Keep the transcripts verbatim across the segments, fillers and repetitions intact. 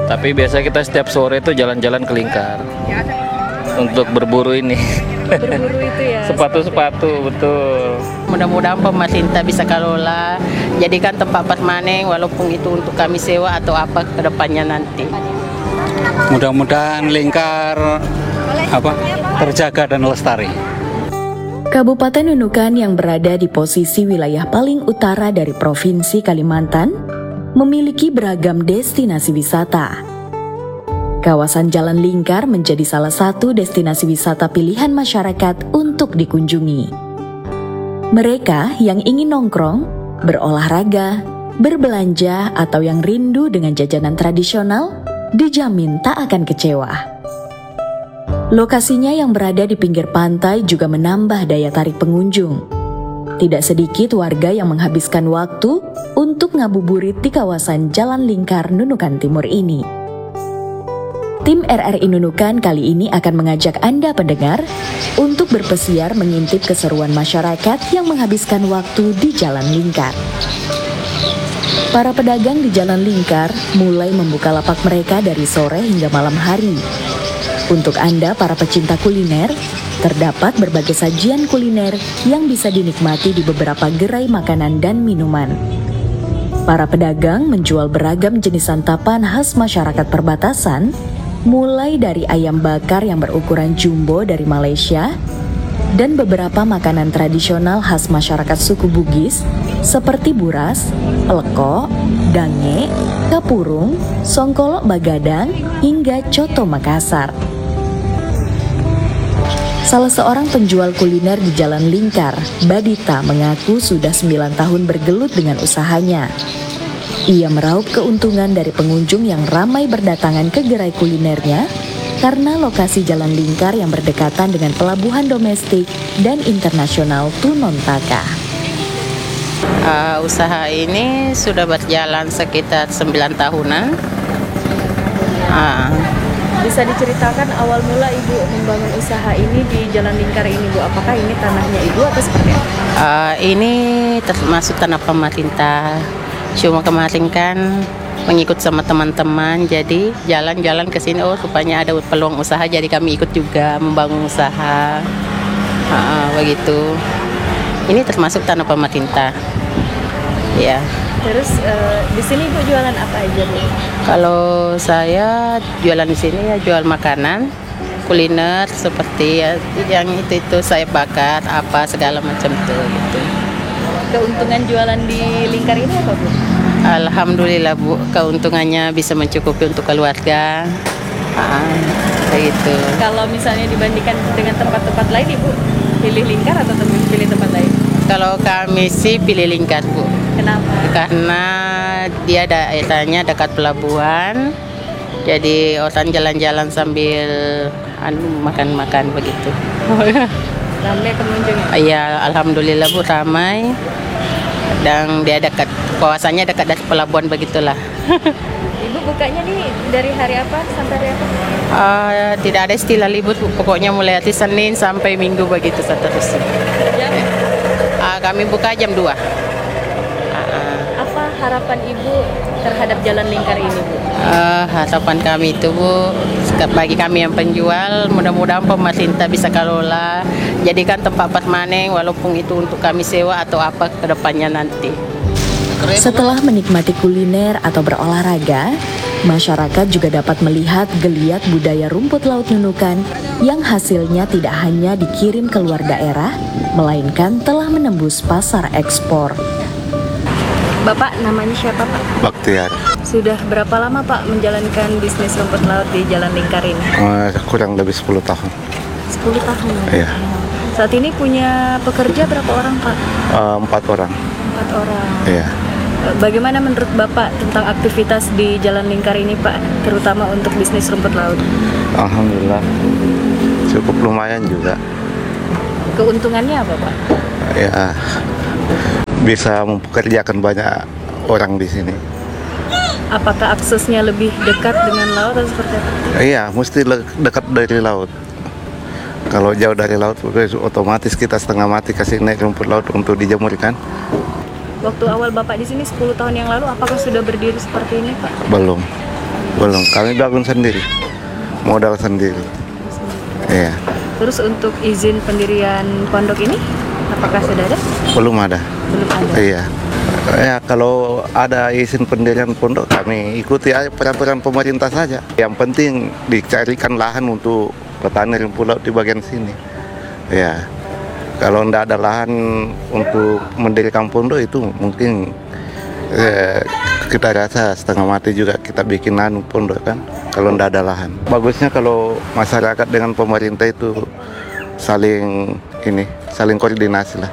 Tapi biasa kita setiap sore itu jalan-jalan ke Lingkar untuk berburu ini. Berburu itu ya. Sepatu-sepatu, betul. Mudah-mudahan pemerintah bisa kelola, jadikan tempat permanen walaupun itu untuk kami sewa atau apa ke depannya nanti. Mudah-mudahan Lingkar apa terjaga dan lestari. Kabupaten Nunukan yang berada di posisi wilayah paling utara dari Provinsi Kalimantan memiliki beragam destinasi wisata. Kawasan Jalan Lingkar menjadi salah satu destinasi wisata pilihan masyarakat untuk dikunjungi. Mereka yang ingin nongkrong, berolahraga, berbelanja, atau yang rindu dengan jajanan tradisional, dijamin tak akan kecewa. Lokasinya yang berada di pinggir pantai juga menambah daya tarik pengunjung. Tidak sedikit warga yang menghabiskan waktu untuk ngabuburit di kawasan Jalan Lingkar Nunukan Timur ini. Tim R R I Nunukan kali ini akan mengajak Anda pendengar untuk berpesiar mengintip keseruan masyarakat yang menghabiskan waktu di Jalan Lingkar. Para pedagang di Jalan Lingkar mulai membuka lapak mereka dari sore hingga malam hari. Untuk Anda para pecinta kuliner, terdapat berbagai sajian kuliner yang bisa dinikmati di beberapa gerai makanan dan minuman. Para pedagang menjual beragam jenis santapan khas masyarakat perbatasan, mulai dari ayam bakar yang berukuran jumbo dari Malaysia, dan beberapa makanan tradisional khas masyarakat suku Bugis seperti buras, peleko, dange, kapurung, songkolok Bagadang, hingga coto Makassar. Salah seorang penjual kuliner di Jalan Lingkar, Badita, mengaku sudah sembilan tahun bergelut dengan usahanya. Ia meraup keuntungan dari pengunjung yang ramai berdatangan ke gerai kulinernya karena lokasi Jalan Lingkar yang berdekatan dengan pelabuhan domestik dan internasional Tunontaka. Uh, usaha ini sudah berjalan sekitar sembilan tahunan. Uh, Bisa diceritakan awal mula Ibu membangun usaha ini di Jalan Lingkar ini, Bu? Apakah ini tanahnya Ibu atau seperti apa? uh, ini termasuk tanah pemerintah. Cuma kemarin kan mengikut sama teman-teman, jadi jalan-jalan ke sini, oh rupanya ada peluang usaha, jadi kami ikut juga membangun usaha. Uh, begitu. Ini termasuk tanah pemerintah. Ya. Terus uh, di sini Ibu jualan apa aja, Bu? Kalau saya jualan di sini ya jual makanan, kuliner seperti ya, yang itu itu saya bakar apa segala macam tuh gitu. Keuntungan jualan di Lingkar ini apa, Bu? Alhamdulillah, Bu, keuntungannya bisa mencukupi untuk keluarga. Ah, begitu. Kalau misalnya dibandingkan dengan tempat-tempat lain, Ibu pilih Lingkar atau pilih tempat lain? Kalau kami sih pilih Lingkar, Bu. Kenapa? Karena dia daerahnya dekat pelabuhan, jadi orang jalan-jalan sambil anu, makan-makan begitu. Ramai pengunjungnya? Iya, alhamdulillah, Bu, ramai. Dan dia dekat, kawasannya dekat dari pelabuhan begitulah. Ibu bukanya nih dari hari apa sampai hari apa? Uh, tidak ada istilah libur, Bu. Pokoknya mulai hari Senin sampai Minggu begitu seterusnya. Jam? Uh, kami buka jam dua. Apa harapan Ibu terhadap Jalan Lingkar ini, Bu? Uh, harapan kami itu, Bu, bagi kami yang penjual, mudah-mudahan pemerintah bisa kelola, jadikan tempat permanen walaupun itu untuk kami sewa atau apa ke depannya nanti. Setelah menikmati kuliner atau berolahraga, masyarakat juga dapat melihat geliat budaya rumput laut Nunukan yang hasilnya tidak hanya dikirim ke luar daerah, melainkan telah menembus pasar ekspor. Bapak namanya siapa, Pak? Baktiar. Sudah berapa lama Pak menjalankan bisnis rumput laut di Jalan Lingkar ini? Uh, kurang lebih sepuluh tahun. sepuluh tahun. Iya. Saat ini punya pekerja berapa orang, Pak? Uh, empat orang. Empat orang. Iya. Bagaimana menurut Bapak tentang aktivitas di Jalan Lingkar ini, Pak, terutama untuk bisnis rumput laut? Alhamdulillah, cukup lumayan juga. Keuntungannya apa, Pak? Ya, bisa mempekerjakan banyak orang di sini. Apakah aksesnya lebih dekat dengan laut atau seperti apa? Iya, mesti le- dekat dari laut. Kalau jauh dari laut, otomatis kita setengah mati kasih naik rumput laut untuk dijemur kan. Waktu awal Bapak di sini sepuluh tahun yang lalu, apakah sudah berdiri seperti ini, Pak? Belum. Belum, kami bangun sendiri, modal sendiri. Iya, Terus untuk izin pendirian pondok ini, apakah sudah ada? belum ada. Belum ada. Iya. Ya, kalau ada izin pendirian pondok kami ikuti aja peraturan pemerintah saja. Yang penting dicarikan lahan untuk petani rumput laut di bagian sini. Ya, kalau tidak ada lahan untuk mendirikan pondok itu mungkin eh, kita rasa setengah mati juga kita bikin anu pondok kan. Kalau tidak ada lahan. Bagusnya kalau masyarakat dengan pemerintah itu saling ini, saling koordinasi lah.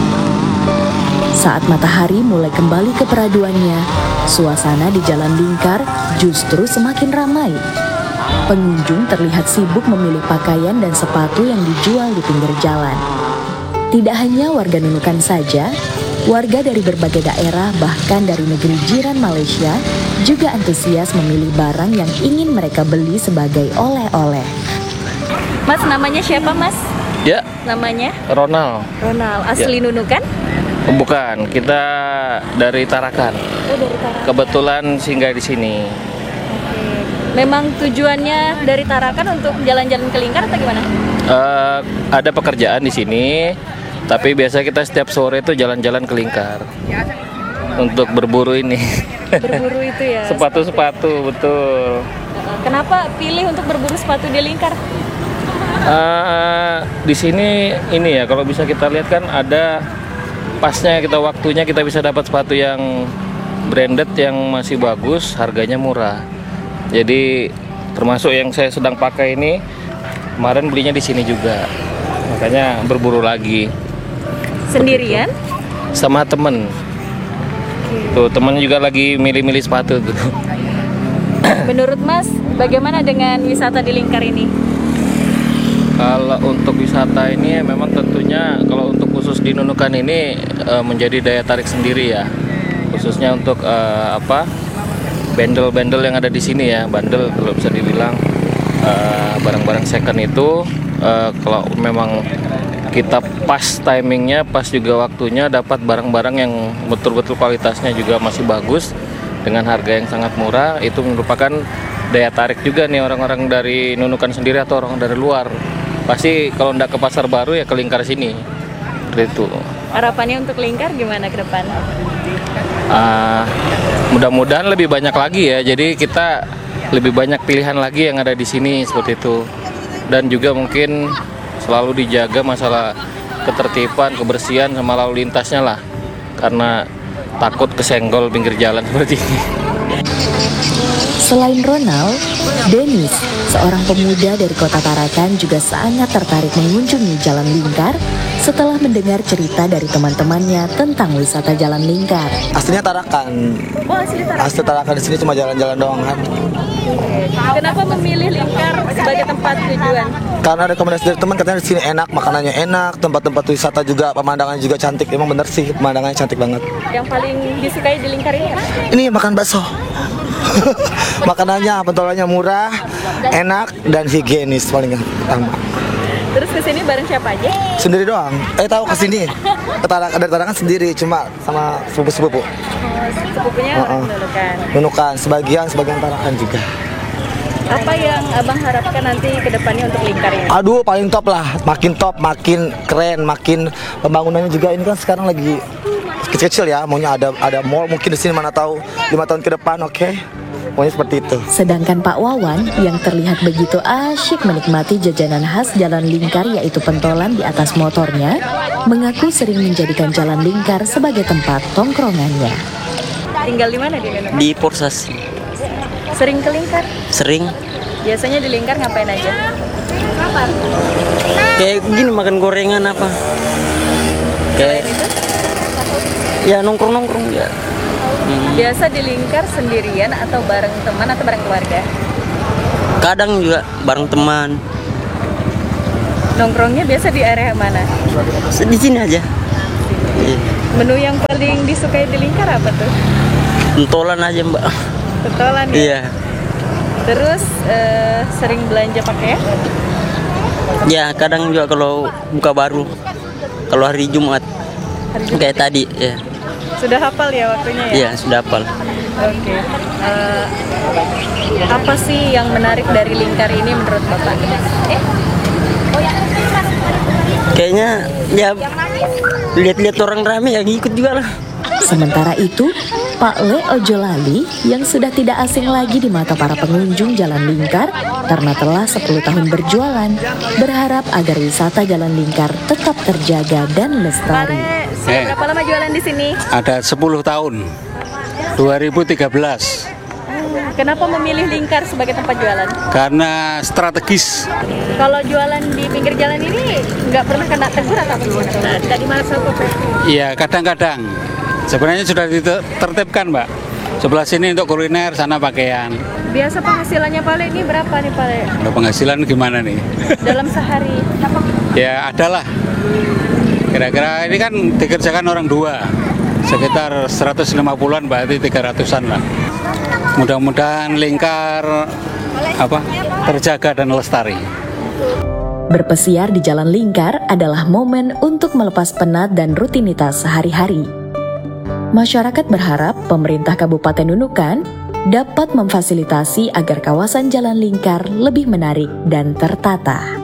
Saat matahari mulai kembali ke peraduannya, suasana di Jalan Lingkar justru semakin ramai. Pengunjung terlihat sibuk memilih pakaian dan sepatu yang dijual di pinggir jalan. Tidak hanya warga Nunukan saja, warga dari berbagai daerah bahkan dari negeri jiran Malaysia juga antusias memilih barang yang ingin mereka beli sebagai oleh-oleh. Mas, namanya siapa Mas? Ya, Namanya? Ronald. Ronald. Asli Nunukan? Bukan, kita dari Tarakan. Oh, dari Tarakan. Kebetulan singgah di sini. Oke. Memang tujuannya dari Tarakan untuk jalan-jalan ke Lingkar atau gimana? Eh, ada pekerjaan di sini, tapi biasa kita setiap sore itu jalan-jalan ke Lingkar untuk berburu ini. Berburu itu ya? Sepatu-sepatu, betul. Kenapa pilih untuk berburu sepatu di Lingkar? Eh, di sini ini ya, kalau bisa kita lihat kan ada pasnya kita waktunya kita bisa dapat sepatu yang branded yang masih bagus, harganya murah. Jadi termasuk yang saya sedang pakai ini kemarin belinya di sini juga. Makanya berburu lagi. Sendirian? Sama temen. Tuh temennya juga lagi milih-milih sepatu tuh. Menurut Mas, bagaimana dengan wisata di Lingkar ini? Kalau untuk wisata ini memang tentunya kalau untuk khusus di Nunukan ini e, menjadi daya tarik sendiri ya, khususnya untuk e, apa bendel-bendel yang ada di sini ya, bandel kalau bisa dibilang e, barang-barang second itu e, kalau memang kita pas timingnya, pas juga waktunya dapat barang-barang yang betul-betul kualitasnya juga masih bagus dengan harga yang sangat murah, itu merupakan daya tarik juga nih orang-orang dari Nunukan sendiri atau orang dari luar. Pasti kalau nggak ke Pasar Baru ya ke Lingkar sini. Seperti itu. Harapannya untuk Lingkar gimana ke depan? Uh, mudah-mudahan lebih banyak lagi ya. Jadi kita lebih banyak pilihan lagi yang ada di sini seperti itu. Dan juga mungkin selalu dijaga masalah ketertiban, kebersihan sama lalu lintasnya lah. Karena takut kesenggol pinggir jalan seperti ini. Selain Ronald, Dennis, seorang pemuda dari kota Tarakan juga sangat tertarik mengunjungi Jalan Lingkar setelah mendengar cerita dari teman-temannya tentang wisata Jalan Lingkar. Aslinya Tarakan. Oh, asli Tarakan. Asli Tarakan di sini cuma jalan-jalan doang kan. Kenapa memilih Lingkar sebagai tempat tujuan? Karena rekomendasi dari teman katanya di sini enak, makanannya enak, tempat-tempat wisata juga, pemandangannya juga cantik. Emang bener sih, pemandangannya cantik banget. Yang paling disukai di Lingkar ini apa? Ini makan bakso. Makanannya, pentolannya murah, enak dan higienis paling utama. Terus kesini bareng siapa aja? Sendiri doang. Eh tahu kesini? Ke Tarakan, dari Tarakan sendiri, cuma sama sepupu-sepupu. Oh, sepupunya Uh-uh. orang Nunukan. Nunukan, sebagian sebagian Tarakan juga. Apa yang abang harapkan nanti ke depannya untuk Lingkar ini? Aduh paling top lah, makin top, makin keren, makin pembangunannya juga ini kan sekarang lagi kecil-kecil ya, maunya ada ada mall mungkin di sini mana tahu lima tahun ke depan, oke? Okay? Maunya seperti itu. Sedangkan Pak Wawan yang terlihat begitu asyik menikmati jajanan khas Jalan Lingkar yaitu pentolan di atas motornya, mengaku sering menjadikan Jalan Lingkar sebagai tempat tongkrongannya. Tinggal di mana di Nunukan? Di Porsas. Sering ke Lingkar? Sering. Biasanya di Lingkar ngapain aja? Kayak gini makan gorengan apa. Kayak Itu? ya nongkrong-nongkrong ya. Biasa di Lingkar sendirian atau bareng teman atau bareng keluarga? Kadang juga bareng teman. Nongkrongnya biasa di area mana? Di sini aja. Iya. Menu yang paling disukai di Lingkar apa tuh? Pentolan aja mbak. Pentolan ya? Iya. Terus eh, sering belanja pakaian? Ya kadang juga kalau buka baru. Kalau hari Jumat. Hari Jumat? Kayak tadi ya. Sudah hafal ya waktunya ya? Iya sudah hafal. Oke. Eh, Apa sih yang menarik dari lingkar ini menurut Bapak? Kayaknya ya lihat-lihat orang ramai yang ikut juga lah. Sementara itu, Pak Le Ojolali yang sudah tidak asing lagi di mata para pengunjung Jalan Lingkar karena telah sepuluh tahun berjualan, berharap agar wisata Jalan Lingkar tetap terjaga dan lestari. Sudah Eh. berapa lama jualan di sini? Ada sepuluh tahun, dua ribu tiga belas. Kenapa memilih lingkar sebagai tempat jualan? Karena strategis. Kalau jualan di pinggir jalan ini nggak pernah kena teguran atau gimana? Tidak dimasa kok. Iya, kadang-kadang. Sebenarnya sudah ditertibkan, Mbak. Sebelah sini untuk kuliner, sana pakaian. Biasa penghasilannya Pak Le ini berapa nih Pak Le? Kalau penghasilan gimana nih? Dalam sehari? Ya, adalah. Kira-kira ini kan dikerjakan orang dua. Sekitar seratus lima puluhan, berarti tiga ratusan lah. Mudah-mudahan lingkar apa terjaga dan lestari. Berpesiar di Jalan Lingkar adalah momen untuk melepas penat dan rutinitas sehari-hari. Masyarakat berharap pemerintah Kabupaten Nunukan dapat memfasilitasi agar kawasan Jalan Lingkar lebih menarik dan tertata.